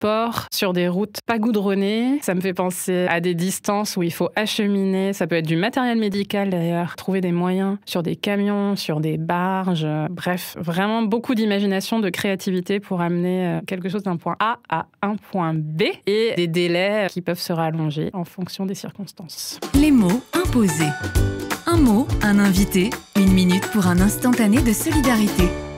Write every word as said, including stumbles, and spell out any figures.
transport sur des routes pas goudronnées. Ça me fait penser à des distances où il faut acheminer. Ça peut être du matériel médical d'ailleurs. Trouver des moyens sur des camions, sur des barges. Bref, vraiment beaucoup d'imagination, de créativité pour amener quelque chose d'un point A à un point B et des délais qui peuvent se rallonger en fonction des circonstances. Les mots imposés. Un mot, un invité, une minute pour un instantané de solidarité.